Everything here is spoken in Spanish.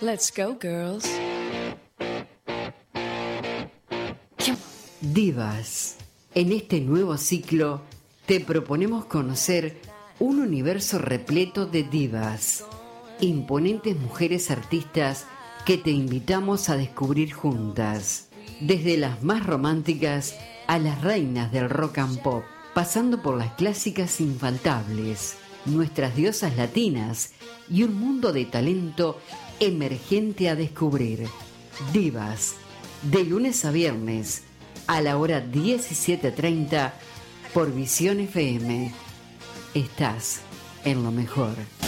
Let's go, girls. Divas. En este nuevo ciclo te proponemos conocer un universo repleto de divas, imponentes mujeres artistas que te invitamos a descubrir juntas, desde las más románticas a las reinas del rock and pop, pasando por las clásicas infaltables, nuestras diosas latinas y un mundo de talento emergente a descubrir. Divas, de lunes a viernes, a la hora 17:30, por Visión FM. Estás en lo mejor.